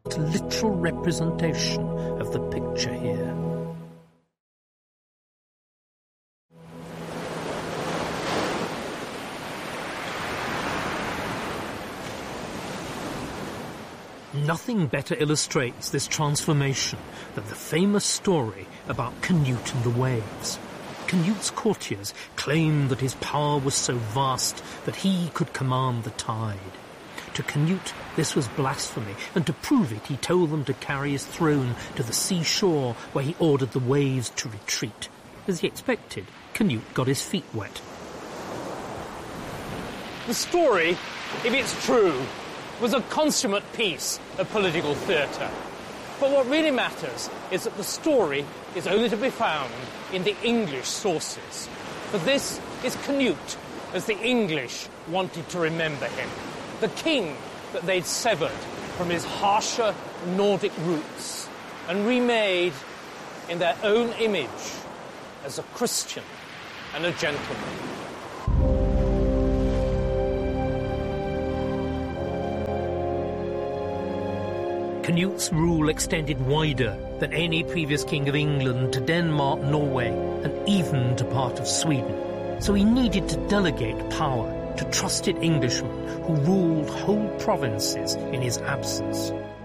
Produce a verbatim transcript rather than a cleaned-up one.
literal representation of the picture here. Nothing better illustrates this transformation than the famous story about Canute and the waves. Canute's courtiers claimed that his power was so vast that he could command the tide. To Canute, this was blasphemy, and to prove it, he told them to carry his throne to the seashore, where he ordered the waves to retreat. As he expected, Canute got his feet wet. The story, if it's true, was a consummate piece of political theatre. But what really matters is that the story is only to be found in the English sources. For this is Canute, as the English wanted to remember him, the king that they'd severed from his harsher Nordic roots and remade in their own image as a Christian and a gentleman. Canute's rule extended wider than any previous king of England to Denmark, Norway, and even to part of Sweden. So he needed to delegate power to trusted Englishmen who ruled whole provinces in his absence.